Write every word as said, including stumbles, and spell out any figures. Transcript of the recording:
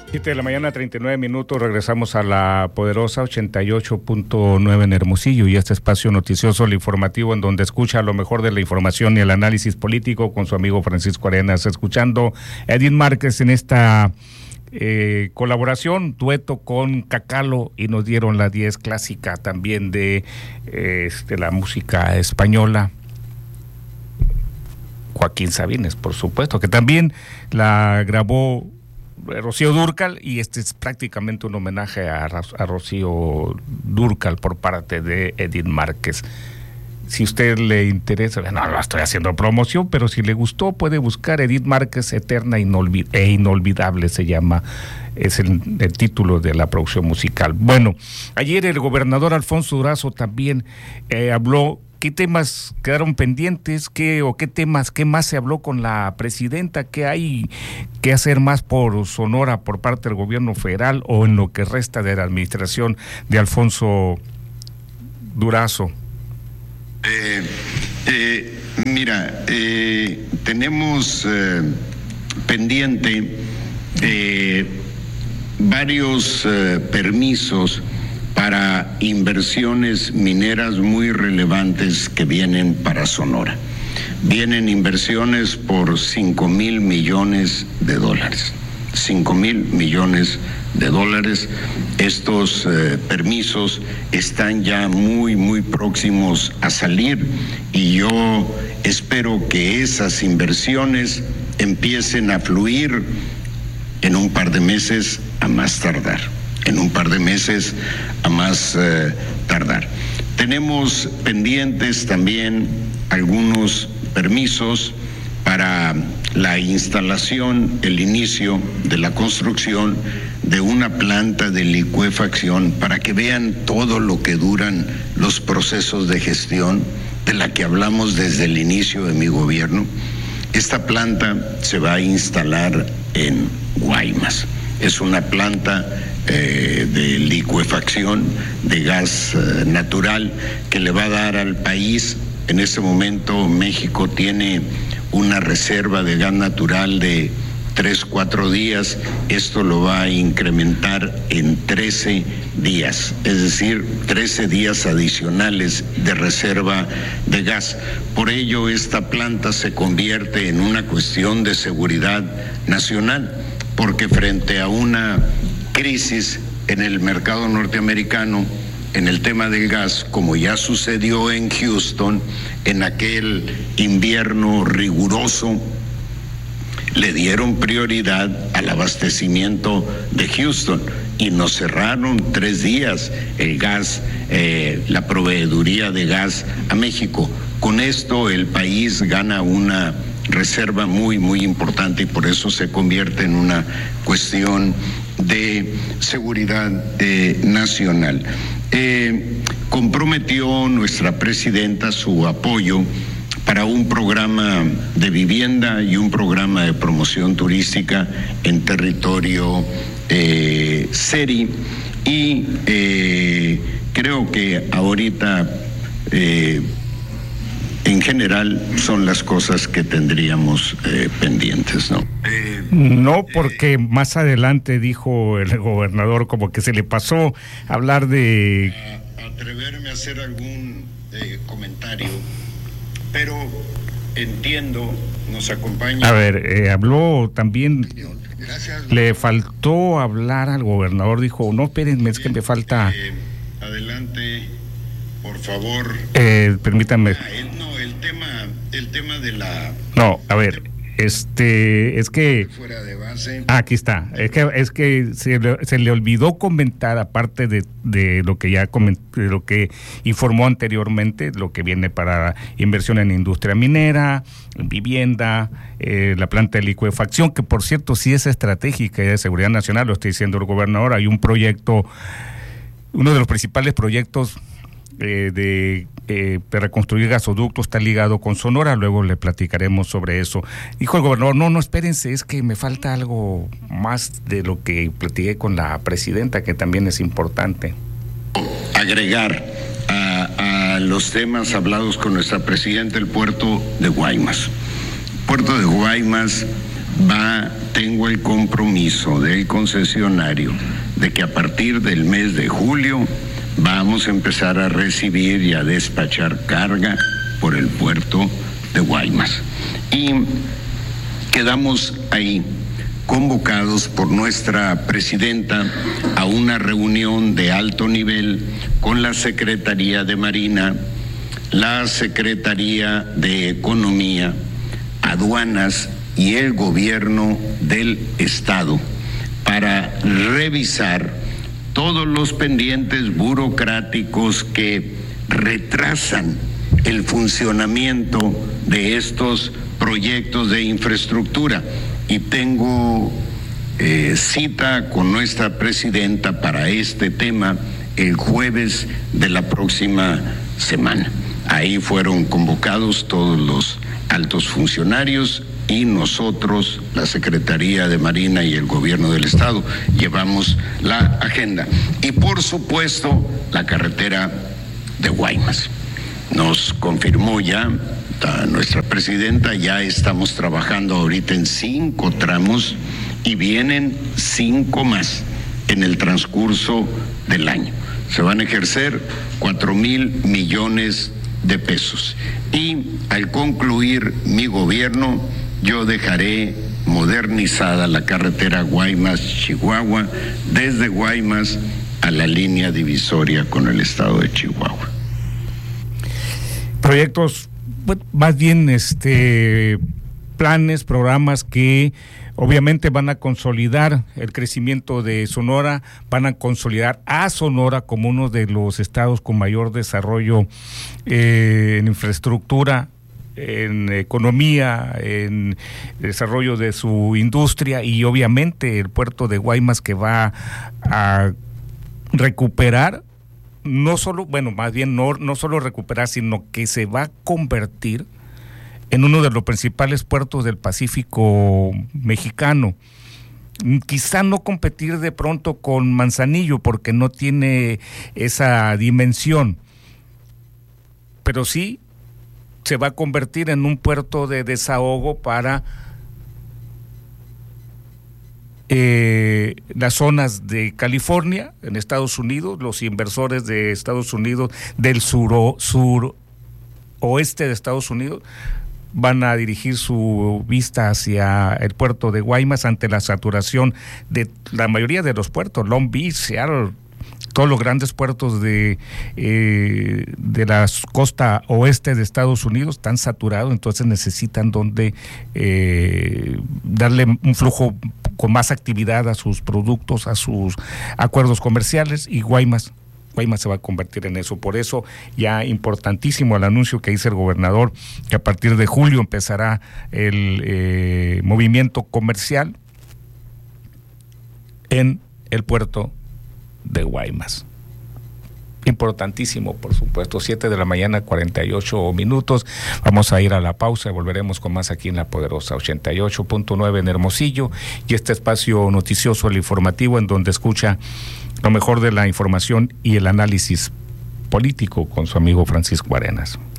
Siete de la mañana, treinta y nueve minutos, regresamos a la poderosa ochenta y ocho punto nueve en Hermosillo y este espacio noticioso, el informativo, en donde escucha lo mejor de la información y el análisis político con su amigo Francisco Arenas, escuchando a Edith Márquez en esta eh, colaboración, dueto con Cacalo, y nos dieron la diez clásica también de, eh, de la música española. Joaquín Sabines, por supuesto, que también la grabó Rocío Dúrcal, y este es prácticamente un homenaje a, a Rocío Dúrcal por parte de Edith Márquez. Si a usted le interesa, no, no estoy haciendo promoción, pero si le gustó puede buscar Edith Márquez, Eterna Inolvid- e Inolvidable se llama, es el, el título de la producción musical. Bueno, ayer el gobernador Alfonso Durazo también eh, habló. ¿Qué temas quedaron pendientes? ¿Qué o qué temas, qué más se habló con la presidenta? ¿Qué hay que hacer más por Sonora por parte del gobierno federal o en lo que resta de la administración de Alfonso Durazo? Eh, eh, mira, eh, tenemos eh, pendiente eh, varios eh, permisos para inversiones mineras muy relevantes que vienen para Sonora. Vienen inversiones por cinco mil millones de dólares. cinco mil millones de dólares. Estos eh, permisos están ya muy, muy próximos a salir y yo espero que esas inversiones empiecen a fluir en un par de meses a más tardar. en un par de meses a más eh, tardar. Tenemos pendientes también algunos permisos para la instalación, el inicio de la construcción de una planta de licuefacción, para que vean todo lo que duran los procesos de gestión de la que hablamos desde el inicio de mi gobierno. Esta planta se va a instalar en Guaymas. Es una planta eh, de licuefacción de gas eh, natural que le va a dar al país. En este momento México tiene una reserva de gas natural de tres, cuatro días. Esto lo va a incrementar en trece días, es decir, trece días adicionales de reserva de gas. Por ello, esta planta se convierte en una cuestión de seguridad nacional, porque frente a una crisis en el mercado norteamericano, en el tema del gas, como ya sucedió en Houston, en aquel invierno riguroso, le dieron prioridad al abastecimiento de Houston y nos cerraron tres días el gas, eh, la proveeduría de gas a México. Con esto el país gana una reserva muy, muy importante y por eso se convierte en una cuestión de seguridad eh, nacional. Eh, comprometió nuestra presidenta su apoyo para un programa de vivienda y un programa de promoción turística en territorio eh, SERI, y eh, creo que ahorita eh, en general son las cosas que tendríamos eh, pendientes, ¿no? Eh, no, porque eh, más adelante dijo el gobernador como que se le pasó hablar de... A, atreverme a hacer algún eh, comentario, pero entiendo, nos acompaña... A ver, eh, habló también... Gracias. Le faltó hablar al gobernador, dijo, no, espérenme, es que me falta... Eh, adelante, por favor. Eh, permítanme... Ah, el, no, el tema, el tema de la... No, a ver, este, es que... Fuera de base. Ah, aquí está, es que, es que se, le, se le olvidó comentar, aparte de, de lo que ya coment, de lo que informó anteriormente, lo que viene para inversión en industria minera, en vivienda, eh, la planta de licuefacción, que por cierto sí es estratégica y de seguridad nacional, lo está diciendo el gobernador. Hay un proyecto, uno de los principales proyectos eh, de, eh, de reconstruir gasoductos está ligado con Sonora, luego le platicaremos sobre eso. Dijo el gobernador, no, no, espérense, es que me falta algo más de lo que platiqué con la presidenta, que también es importante. Agregar a, a los temas hablados con nuestra presidenta el puerto de Guaymas. Puerto de Guaymas va, tengo el compromiso del concesionario de que a partir del mes de julio vamos a empezar a recibir y a despachar carga por el puerto de Guaymas. Y quedamos ahí convocados por nuestra presidenta a una reunión de alto nivel con la Secretaría de Marina, la Secretaría de Economía, Aduanas y el Gobierno del Estado para revisar todos los pendientes burocráticos que retrasan el funcionamiento de estos proyectos de infraestructura. Y tengo eh, cita con nuestra presidenta para este tema el jueves de la próxima semana. Ahí fueron convocados todos los altos funcionarios y nosotros, la Secretaría de Marina y el Gobierno del Estado, llevamos la agenda. Y por supuesto, la carretera de Guaymas. Nos confirmó ya nuestra presidenta, ya estamos trabajando ahorita en cinco tramos y vienen cinco más en el transcurso del año. Se van a ejercer cuatro mil millones de pesos. Y al concluir mi gobierno, yo dejaré modernizada la carretera Guaymas-Chihuahua, desde Guaymas a la línea divisoria con el estado de Chihuahua. Proyectos, más bien este planes, programas que obviamente van a consolidar el crecimiento de Sonora, van a consolidar a Sonora como uno de los estados con mayor desarrollo eh, en infraestructura, en economía, en desarrollo de su industria, y obviamente el puerto de Guaymas, que va a recuperar, no solo, bueno, más bien no, no solo recuperar, sino que se va a convertir en uno de los principales puertos del Pacífico mexicano. Quizá no competir de pronto con Manzanillo porque no tiene esa dimensión, pero sí se va a convertir en un puerto de desahogo para eh, las zonas de California, en Estados Unidos, los inversores de Estados Unidos, del sur, sur oeste de Estados Unidos, van a dirigir su vista hacia el puerto de Guaymas ante la saturación de la mayoría de los puertos, Long Beach, Seattle, todos los grandes puertos de eh, de la costa oeste de Estados Unidos están saturados, entonces necesitan donde eh, darle un flujo con más actividad a sus productos, a sus acuerdos comerciales, y Guaymas Guaymas se va a convertir en eso. Por eso ya importantísimo el anuncio que hizo el gobernador, que a partir de julio empezará el eh, movimiento comercial en el puerto de Guaymas. Importantísimo, por supuesto. Siete de la mañana, cuarenta y ocho minutos. Vamos a ir a la pausa y volveremos con más aquí en La Poderosa ochenta y ocho punto nueve en Hermosillo, y este espacio noticioso, el informativo, en donde escucha lo mejor de la información y el análisis político con su amigo Francisco Arenas.